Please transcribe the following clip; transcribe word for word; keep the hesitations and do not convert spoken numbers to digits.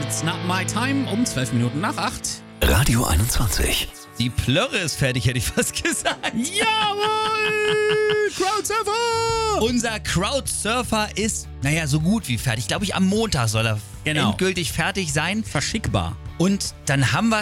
It's Not My Time um zwölf Minuten nach acht. Radio einundzwanzig. Die Plörre ist fertig, hätte ich fast gesagt. Jawohl! Crowdsurfer! Unser Crowdsurfer ist, naja, so gut wie fertig. Glaube ich, am Montag soll er Genau. endgültig fertig sein. Verschickbar. Und dann haben wir